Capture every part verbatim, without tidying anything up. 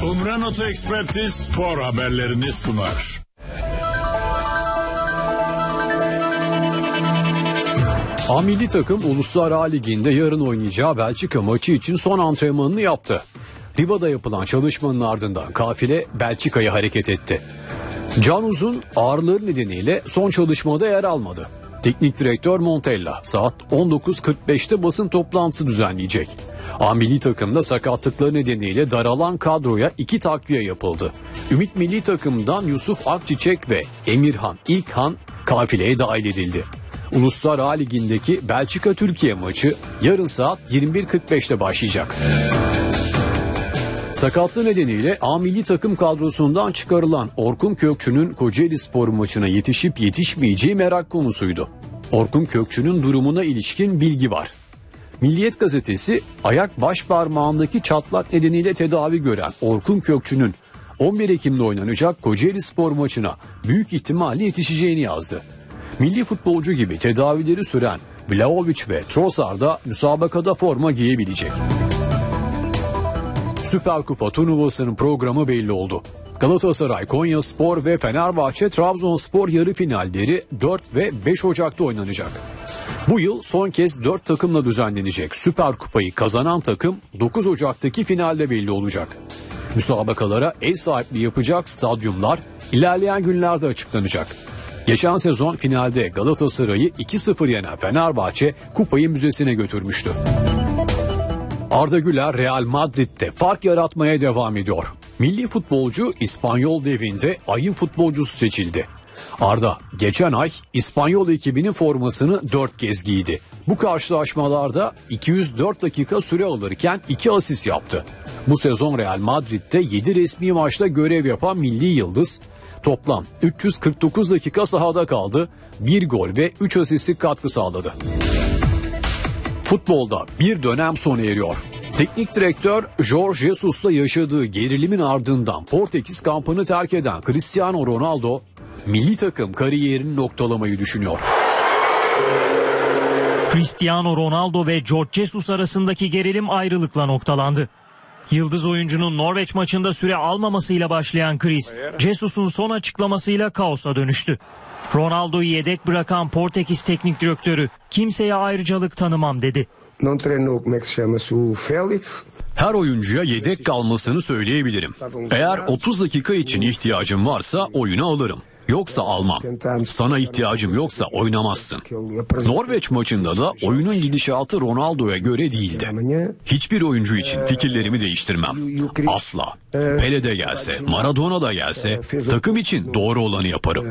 Umran Oto Ekspertiz spor haberlerini sunar. A milli takım Uluslar A Ligi'nde yarın oynayacağı Belçika maçı için son antrenmanını yaptı. Riva'da yapılan çalışmanın ardından kafile Belçika'ya hareket etti. Can Uzun ağrıları nedeniyle son çalışmada yer almadı. Teknik direktör Montella saat on dokuz kırk beşte basın toplantısı düzenleyecek. A milli takımda sakatlıkları nedeniyle daralan kadroya iki takviye yapıldı. Ümit milli takımdan Yusuf Akçiçek ve Emirhan İlkhan kafileye dahil edildi. Uluslar A Ligi'ndeki Belçika-Türkiye maçı yarın saat yirmi bir kırk beşte başlayacak. Sakatlığı nedeniyle A milli takım kadrosundan çıkarılan Orkun Kökçü'nün Kocaelispor maçına yetişip yetişmeyeceği merak konusuydu. Orkun Kökçü'nün durumuna ilişkin bilgi var. Milliyet gazetesi ayak baş parmağındaki çatlak nedeniyle tedavi gören Orkun Kökçü'nün on bir Ekim'de oynanacak Kocaelispor maçına büyük ihtimalle yetişeceğini yazdı. Milli futbolcu gibi tedavileri süren Vlahovic ve Trossard da müsabakada forma giyebilecek. Süper Kupa turnuvasının programı belli oldu. Galatasaray, Konyaspor ve Fenerbahçe Trabzonspor yarı finalleri dört ve beş Ocak'ta oynanacak. Bu yıl son kez dört takımla düzenlenecek Süper Kupayı kazanan takım dokuz Ocak'taki finalde belli olacak. Müsabakalara ev sahipliği yapacak stadyumlar ilerleyen günlerde açıklanacak. Geçen sezon finalde Galatasaray'ı iki sıfır yenen Fenerbahçe kupayı müzesine götürmüştü. Arda Güler Real Madrid'de fark yaratmaya devam ediyor. Milli futbolcu İspanyol devinde ayın futbolcusu seçildi. Arda geçen ay İspanyol ekibinin formasını dört kez giydi. Bu karşılaşmalarda iki yüz dört dakika süre alırken iki asist yaptı. Bu sezon Real Madrid'de yedi resmi maçta görev yapan milli yıldız toplam üç yüz kırk dokuz dakika sahada kaldı, bir gol ve üç asistlik katkı sağladı. Futbolda bir dönem sona eriyor. Teknik direktör Jorge Jesus'la yaşadığı gerilimin ardından Portekiz kampını terk eden Cristiano Ronaldo, milli takım kariyerini noktalamayı düşünüyor. Cristiano Ronaldo ve Jorge Jesus arasındaki gerilim ayrılıkla noktalandı. Yıldız oyuncunun Norveç maçında süre almamasıyla başlayan kriz, Jesus'un son açıklamasıyla kaosa dönüştü. Ronaldo'yu yedek bırakan Portekiz teknik direktörü kimseye ayrıcalık tanımam dedi. Her oyuncuya yedek kalmasını söyleyebilirim. Eğer otuz dakika için ihtiyacım varsa oyuna alırım. Yoksa almam. Sana ihtiyacım yoksa oynamazsın. Norveç maçında da oyunun gidişatı Ronaldo'ya göre değildi. Hiçbir oyuncu için fikirlerimi değiştirmem. Asla. Pele de gelse, Maradona da gelse takım için doğru olanı yaparım.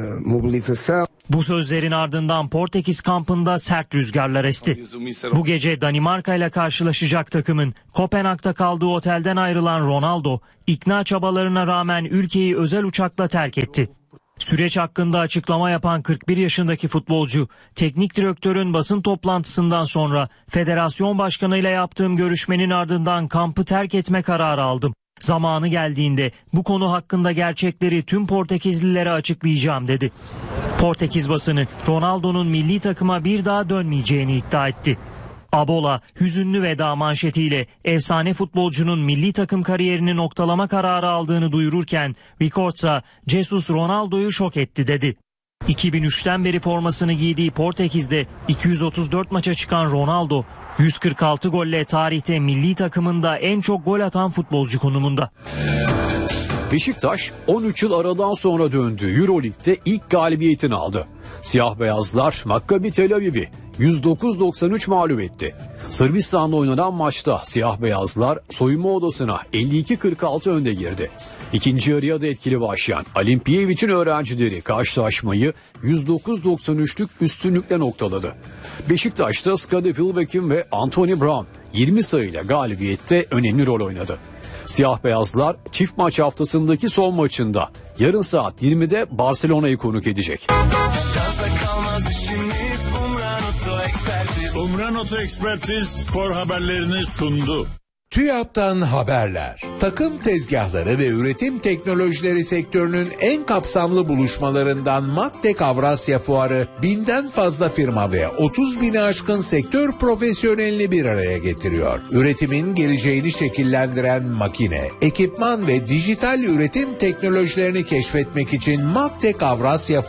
Bu sözlerin ardından Portekiz kampında sert rüzgarlar esti. Bu gece Danimarka ile karşılaşacak takımın Kopenhag'da kaldığı otelden ayrılan Ronaldo, ikna çabalarına rağmen ülkeyi özel uçakla terk etti. Süreç hakkında açıklama yapan kırk bir yaşındaki futbolcu, teknik direktörün basın toplantısından sonra federasyon başkanıyla yaptığım görüşmenin ardından kampı terk etme kararı aldım. Zamanı geldiğinde bu konu hakkında gerçekleri tüm Portekizlilere açıklayacağım dedi. Portekiz basını Ronaldo'nun milli takıma bir daha dönmeyeceğini iddia etti. Abola hüzünlü veda manşetiyle efsane futbolcunun milli takım kariyerini noktalama kararı aldığını duyururken Records'a Jesus Ronaldo'yu şok etti dedi. iki bin üçten beri formasını giydiği Portekiz'de iki yüz otuz dört maça çıkan Ronaldo yüz kırk altı golle tarihte milli takımında en çok gol atan futbolcu konumunda. Beşiktaş on üç yıl aradan sonra döndüğü Euroleague'de ilk galibiyetini aldı. Siyah beyazlar Maccabi Tel Aviv'i yüz dokuz doksan üç mağlup etti. Sırbistan'da oynanan maçta siyah beyazlar soyunma odasına elli iki kırk altı önde girdi. İkinci yarıya da etkili başlayan Olimpiyevic'in öğrencileri karşılaşmayı yüz dokuz doksan üçlük üstünlükle noktaladı. Beşiktaş'ta Scottie Pilbeck'in ve Anthony Brown yirmi sayıyla galibiyette önemli rol oynadı. Siyah beyazlar çift maç haftasındaki son maçında yarın saat yirmide Barcelona'yı konuk edecek. Umran Oto Ekspertiz spor haberlerini sundu. TÜYAP'tan haberler. Takım tezgahları ve üretim teknolojileri sektörünün en kapsamlı buluşmalarından Maktek Avrasya Fuarı binden fazla firma ve otuz bini aşkın sektör profesyonelini bir araya getiriyor. Üretimin geleceğini şekillendiren makine, ekipman ve dijital üretim teknolojilerini keşfetmek için Maktek Avrasya